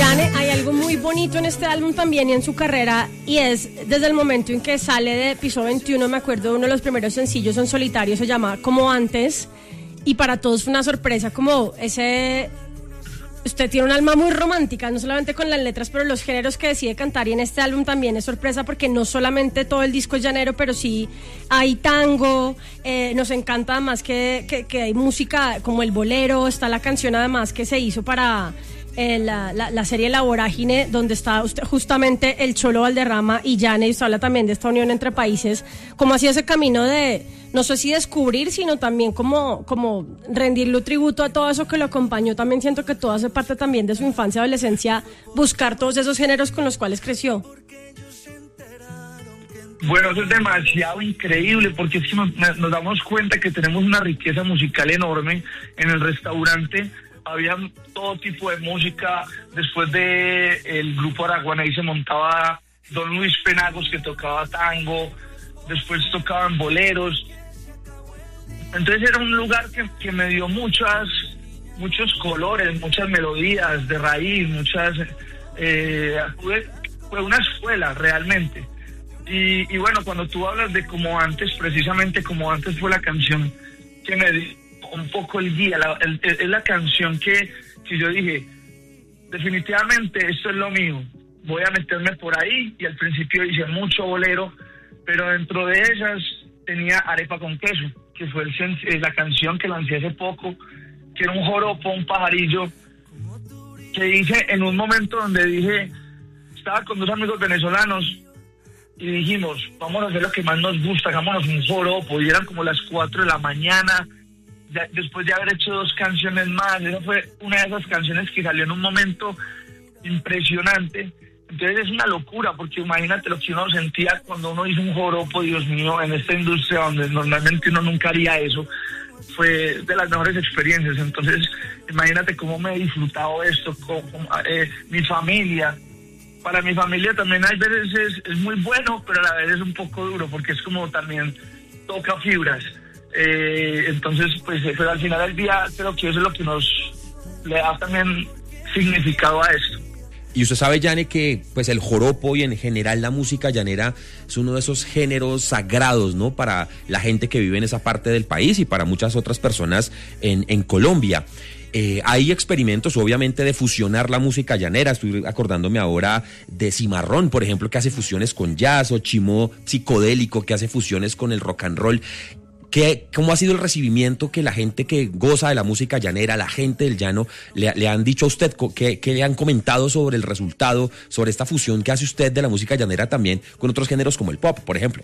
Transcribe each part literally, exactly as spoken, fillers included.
Yane, hay algo muy bonito en este álbum también y en su carrera, y es desde el momento en que sale de Piso veintiuno, me acuerdo, uno de los primeros sencillos en solitario se llama Como Antes, y para todos fue una sorpresa, como ese... Usted tiene un alma muy romántica, no solamente con las letras, pero los géneros que decide cantar, y en este álbum también es sorpresa porque no solamente todo el disco es llanero, pero sí hay tango, eh, nos encanta además que, que, que hay música como el bolero, está la canción además que se hizo para eh, la, la, la serie La Vorágine, donde está usted, justamente el Cholo Valderrama y Yane, y usted habla también de esta unión entre países. ¿Cómo ha sido ese camino de... no sé si descubrir, sino también como, como rendirle tributo a todo eso que lo acompañó? También siento que todo hace parte también de su infancia, adolescencia, buscar todos esos géneros con los cuales creció. Bueno, eso es demasiado increíble, porque es que nos, nos damos cuenta que tenemos una riqueza musical enorme. En el restaurante había todo tipo de música. Después de el grupo Araguaney se montaba Don Luis Penagos, que tocaba tango. Después tocaban boleros. Entonces era un lugar que, que me dio muchas, muchos colores, muchas melodías de raíz, muchas... Eh, fue, fue una escuela realmente. Y, y bueno, cuando tú hablas de Como Antes, precisamente Como Antes fue la canción que me dio un poco el guía. La, el, el, es la canción que, que yo dije, definitivamente esto es lo mío. Voy a meterme por ahí, y al principio hice mucho bolero, pero dentro de ellas tenía Arepa con Queso, que fue el, la canción que lancé hace poco, que era un joropo, un pajarillo, que hice en un momento donde dije, estaba con dos amigos venezolanos y dijimos, vamos a hacer lo que más nos gusta, hagámonos un joropo, y eran como las cuatro de la mañana, ya, después de haber hecho dos canciones más. Esa fue una de esas canciones que salió en un momento impresionante. Entonces es una locura, porque imagínate lo que uno sentía cuando uno hizo un joropo. Dios mío, en esta industria donde normalmente uno nunca haría eso, fue de las mejores experiencias. Entonces imagínate cómo me he disfrutado esto, con, con eh, mi familia. Para mi familia también hay veces es, es muy bueno, pero a la vez es un poco duro, porque es como también toca fibras. Eh, entonces pues pero al final del día creo que eso es lo que nos le da también significado a esto. Y usted sabe, Yane, que pues el joropo y en general la música llanera es uno de esos géneros sagrados, ¿no? Para la gente que vive en esa parte del país y para muchas otras personas en, en Colombia. Eh, hay experimentos, obviamente, de fusionar la música llanera. Estoy acordándome ahora de Cimarrón, por ejemplo, que hace fusiones con jazz, o Chimó Psicodélico, que hace fusiones con el rock and roll. ¿Qué, ¿Cómo ha sido el recibimiento que la gente que goza de la música llanera, la gente del llano, le, le han dicho a usted? ¿Qué, ¿Qué le han comentado sobre el resultado, sobre esta fusión que hace usted de la música llanera también con otros géneros como el pop, por ejemplo?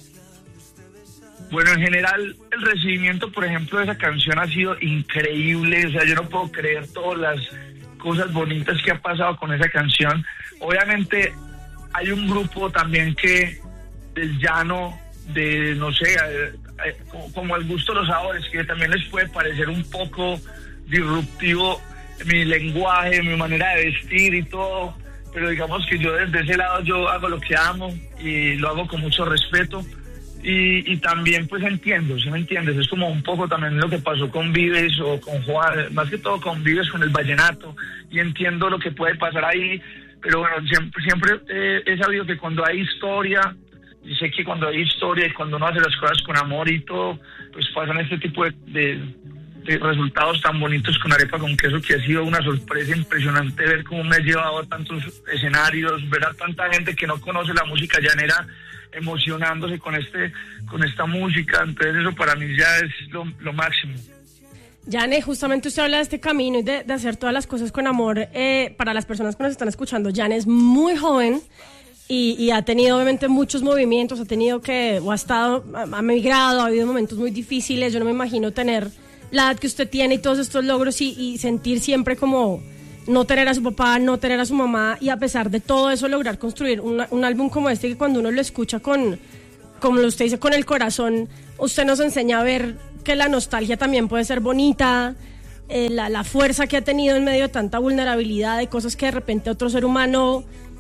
Bueno, en general, el recibimiento, por ejemplo, de esa canción ha sido increíble. O sea, yo no puedo creer todas las cosas bonitas que ha pasado con esa canción. Obviamente, hay un grupo también que del llano, de, no sé... Eh, Como, como el gusto de los sabores, que también les puede parecer un poco disruptivo mi lenguaje, mi manera de vestir y todo, pero digamos que yo desde ese lado yo hago lo que amo y lo hago con mucho respeto, y, y también pues entiendo, ¿sí me entiendes? Es como un poco también lo que pasó con Vives o con Juan, más que todo con Vives, con el vallenato, y entiendo lo que puede pasar ahí, pero bueno, siempre, siempre eh, he sabido que cuando hay historia, y sé que cuando hay historia y cuando uno hace las cosas con amor y todo, pues pasan este tipo de, de, de resultados tan bonitos con Arepa con Queso, que ha sido una sorpresa impresionante ver cómo me he llevado a tantos escenarios, ver a tanta gente que no conoce la música llanera emocionándose con este con esta música. Entonces eso para mí ya es lo, lo máximo. Yane, justamente usted habla de este camino y de, de hacer todas las cosas con amor. Eh, para las personas que nos están escuchando, Yane es muy joven. Y, y ha tenido obviamente muchos movimientos, ha tenido que, o ha estado, ha migrado, ha habido momentos muy difíciles. Yo no me imagino tener la edad que usted tiene y todos estos logros y, y sentir siempre como no tener a su papá, no tener a su mamá, y a pesar de todo eso lograr construir una, un álbum como este, que cuando uno lo escucha con, como usted dice, con el corazón, usted nos enseña a ver que la nostalgia también puede ser bonita, eh, la, la fuerza que ha tenido en medio de tanta vulnerabilidad, de cosas que de repente otro ser humano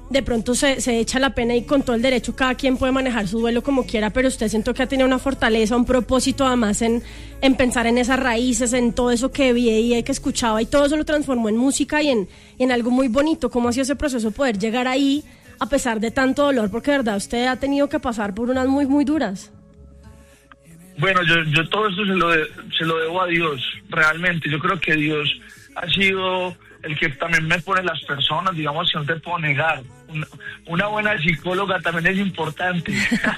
de pronto se, se echa la pena y con todo el derecho cada quien puede manejar su duelo como quiera, pero usted siento que ha tenido una fortaleza, un propósito además en, en pensar en esas raíces, en todo eso que veía y que escuchaba y todo eso lo transformó en música y en, y en algo muy bonito. ¿Cómo ha sido ese proceso poder llegar ahí a pesar de tanto dolor? Porque de verdad usted ha tenido que pasar por unas muy, muy duras. Bueno, yo, yo todo esto se lo, de, se lo debo a Dios, realmente. Yo creo que Dios ha sido el que también me pone las personas, digamos, que no te puedo negar. Una, una buena psicóloga también es importante.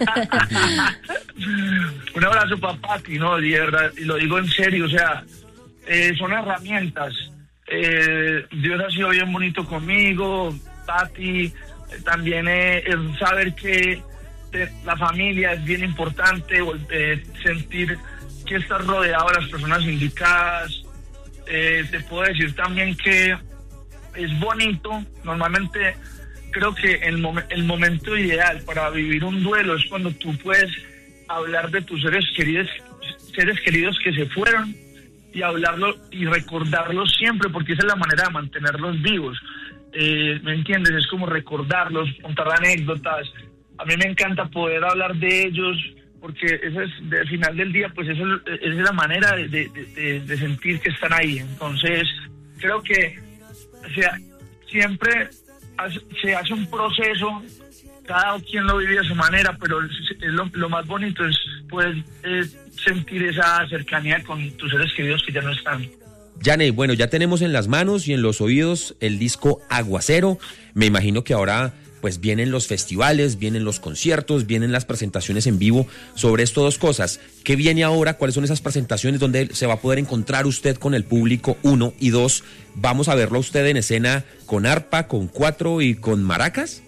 Un abrazo para Pati, ¿no? Y, verdad, y lo digo en serio, o sea, eh, son herramientas. Eh, Dios ha sido bien bonito conmigo, Pati, eh, también eh, el saber que eh, la familia es bien importante, eh, sentir que estás rodeado de las personas indicadas. Eh, te puedo decir también que es bonito, normalmente creo que el, mom- el momento ideal para vivir un duelo es cuando tú puedes hablar de tus seres queridos, seres queridos que se fueron y hablarlo y recordarlos siempre, porque esa es la manera de mantenerlos vivos. Eh, ¿me entiendes? Es como recordarlos, contar anécdotas. A mí me encanta poder hablar de ellos, porque eso es, al final del día, pues eso es, es la manera de, de, de, de sentir que están ahí. Entonces, creo que o sea, siempre hace, se hace un proceso, cada quien lo vive a su manera, pero es lo, lo más bonito es poder eh, sentir esa cercanía con tus seres queridos que ya no están. Yane, bueno, ya tenemos en las manos y en los oídos el disco Aguacero. Me imagino que ahora pues vienen los festivales, vienen los conciertos, vienen las presentaciones en vivo. Sobre estas dos cosas, ¿qué viene ahora? ¿Cuáles son esas presentaciones donde se va a poder encontrar usted con el público? Uno, y dos, ¿vamos a verlo a usted en escena con arpa, con cuatro y con maracas?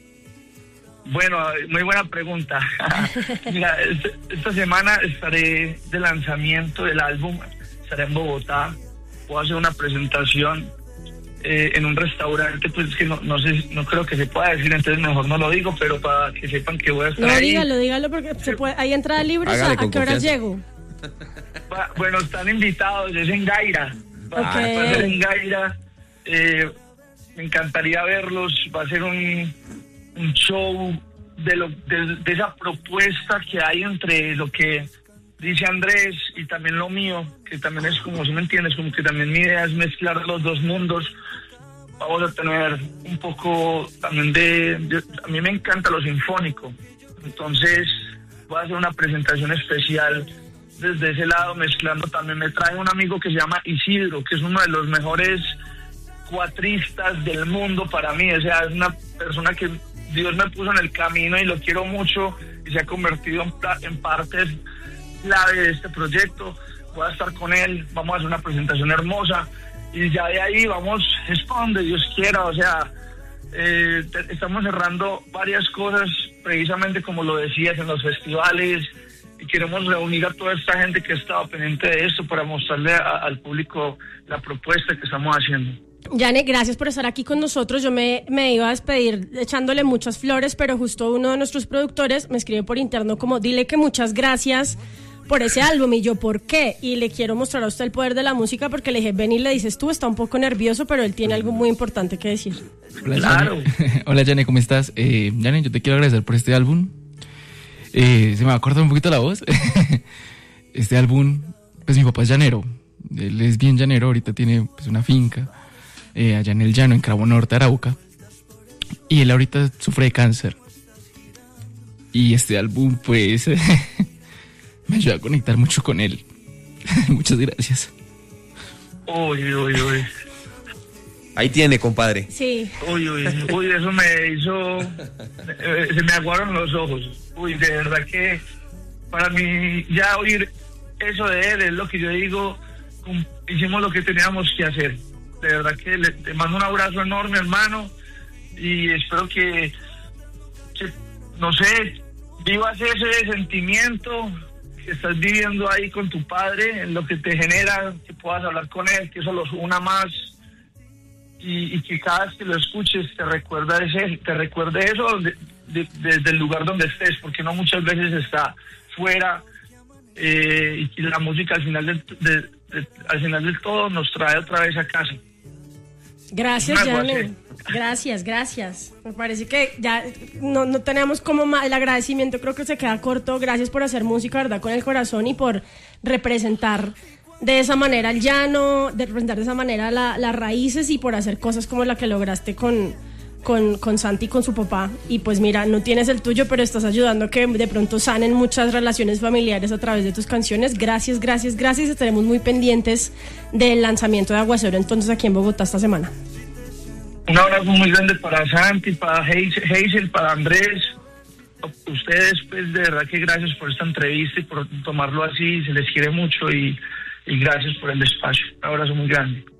Bueno, muy buena pregunta. Mira, esta semana estaré de lanzamiento del álbum, estaré en Bogotá, puedo hacer una presentación eh, en un restaurante, pues que no, no sé, no creo que se pueda decir, entonces mejor no lo digo, pero para que sepan que voy a estar no, ahí. dígalo, dígalo, porque se puede, hay entrada libre. Hágale, ¿A qué horas confianza. llego? Va, bueno, están invitados, es en Gaira. Va, Ok. va a ser en Gaira. Eh, me encantaría verlos. Va a ser un, un show de, lo, de, de esa propuesta que hay entre lo que dice Andrés y también lo mío, que también es como, si me entiendes, como que también mi idea es mezclar los dos mundos. Vamos a tener un poco también de, de a mí me encanta lo sinfónico, entonces voy a hacer una presentación especial desde ese lado, mezclando. También me trae un amigo que se llama Isidro, que es uno de los mejores cuatristas del mundo para mí. O sea, es una persona que Dios me puso en el camino y lo quiero mucho y se ha convertido en, pla- en parte clave de este proyecto. Voy a estar con él, vamos a hacer una presentación hermosa y ya de ahí vamos, es para donde Dios quiera. O sea, eh, te- estamos cerrando varias cosas, precisamente como lo decías, en los festivales, y queremos reunir a toda esta gente que estaba pendiente de esto para mostrarle a- al público la propuesta que estamos haciendo. Yane, gracias por estar aquí con nosotros. Yo me, me iba a despedir echándole muchas flores, pero justo uno de nuestros productores me escribe por interno como, dile que muchas gracias por ese álbum. Y yo, ¿por qué? Y le quiero mostrar a usted el poder de la música, porque le dije, ven y le dices tú, está un poco nervioso, pero él tiene algo muy importante que decir. Hola, Claro. Yane. Hola, Yane, ¿cómo estás? Eh, Yane, yo te quiero agradecer por este álbum. Eh, se me va a cortar un poquito la voz. Este álbum, pues mi papá es llanero. Él es bien llanero, ahorita tiene pues, una finca eh, allá en el llano, en Cravo Norte, Arauca. Y él ahorita sufre de cáncer. Y este álbum, pues, me ayuda a conectar mucho con él. Muchas gracias. Uy, uy, uy. Ahí tiene, compadre. Sí. Uy, uy, uy, eso me hizo, eh, se me aguaron los ojos. Uy, de verdad que para mí ya oír eso de él es lo que yo digo, cum- hicimos lo que teníamos que hacer. De verdad que le, te mando un abrazo enorme, hermano, y espero que, que, no sé, vivas ese sentimiento que estás viviendo ahí con tu padre, en lo que te genera, que puedas hablar con él, que eso los una más. Y, y que cada vez que lo escuches te recuerda ese, te recuerde eso de, de, desde el lugar donde estés, porque no muchas veces está fuera, eh, y la música al final del, de, de, al final del todo nos trae otra vez a casa. Gracias, Un Yane. aguacero. Gracias, gracias. Me parece que ya no, no tenemos como más, el agradecimiento creo que se queda corto. Gracias por hacer música, ¿verdad? Con el corazón y por representar de esa manera el llano, de representar de esa manera la, las raíces y por hacer cosas como la que lograste con, con, con Santi y con su papá. Y pues mira, no tienes el tuyo, pero estás ayudando a que de pronto sanen muchas relaciones familiares a través de tus canciones. Gracias, gracias, gracias. Estaremos muy pendientes del lanzamiento de Aguacero entonces aquí en Bogotá esta semana. Un abrazo muy grande para Santi, para Hazel, para Andrés. Ustedes, pues, de verdad que gracias por esta entrevista y por tomarlo así. Se les quiere mucho y, y gracias por el espacio. Un abrazo muy grande.